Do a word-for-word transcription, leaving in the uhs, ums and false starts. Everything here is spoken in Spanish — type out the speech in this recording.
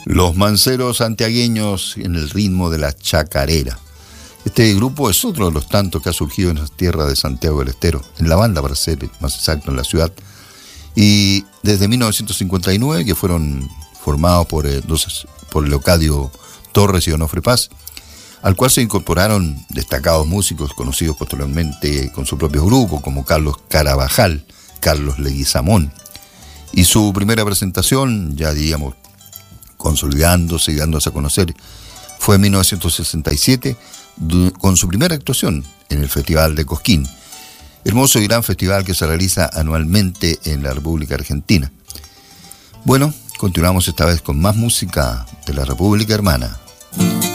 Los Manceros santiagueños en el ritmo de la chacarera. Este grupo es otro de los tantos que ha surgido en las tierras de Santiago del Estero, en la banda para ser más exacto, en la ciudad. Y desde mil novecientos cincuenta y nueve, que fueron formados por, eh, dos, por Leocadio Torres y Onofre Paz, al cual se incorporaron destacados músicos conocidos posteriormente con su propio grupo, como Carlos Carabajal, Carlos Leguizamón. Y su primera presentación, ya diríamos, consolidándose y dándose a conocer, fue en mil novecientos sesenta y siete, con su primera actuación en el Festival de Cosquín, hermoso y gran festival que se realiza anualmente en la República Argentina. Bueno, continuamos esta vez con más música de la República Hermana.